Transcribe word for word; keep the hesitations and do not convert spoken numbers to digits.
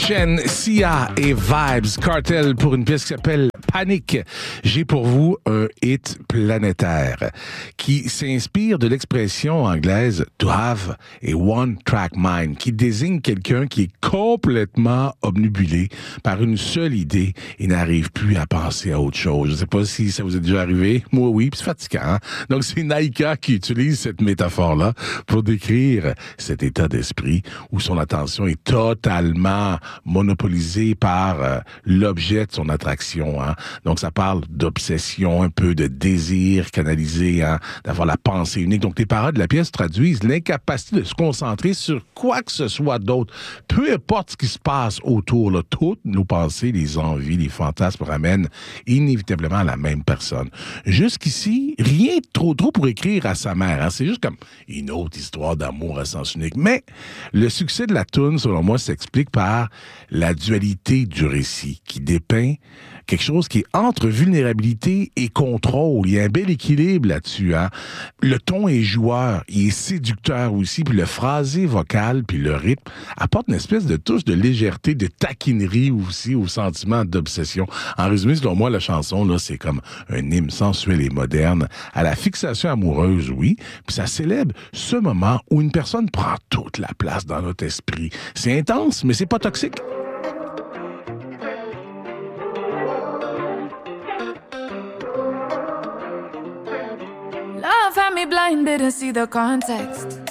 Chen, Sia et Vibes Cartel pour une pièce qui s'appelle Panique. J'ai pour vous un hit planétaire qui s'inspire de l'expression anglaise to have a one-track mind, qui désigne quelqu'un qui est complètement obnubilé par une seule idée et n'arrive plus à penser à autre chose. Je ne sais pas si ça vous est déjà arrivé. Moi, oui, puis c'est fatigant. Hein? Donc, c'est Naika qui utilise cette métaphore-là pour décrire cet état d'esprit où son attention est totalement monopolisée par euh, l'objet de son attraction. Hein? Donc, ça parle d'obsession, un peu de désir canalisé, hein? D'avoir la pensée unique. Donc, les paroles de la pièce traduisent l'incapacité de se concentrer sur quoi que ce soit d'autre. Peu importe ce qui se passe autour, là, toutes nos pensées, les envies, les fantasmes ramènent inévitablement à la même personne. Jusqu'ici, rien de trop trop pour écrire à sa mère. Hein? C'est juste comme une autre histoire d'amour à sens unique. Mais le succès de la toune, selon moi, s'explique par la dualité du récit qui dépeint quelque chose qui est entre vulnérabilité et contrôle. Il y a un bel équilibre là-dessus. Hein? Le ton est joueur, il est séducteur aussi, puis le phrasé vocal, puis le rythme apporte une espèce de touche de légèreté, de taquinerie aussi au sentiment d'obsession. En résumé, selon moi, la chanson, là, c'est comme un hymne sensuel et moderne à la fixation amoureuse, oui, puis ça célèbre ce moment où une personne prend toute la place dans notre esprit. C'est intense, mais c'est pas toxique. Love had me blind, didn't see the context.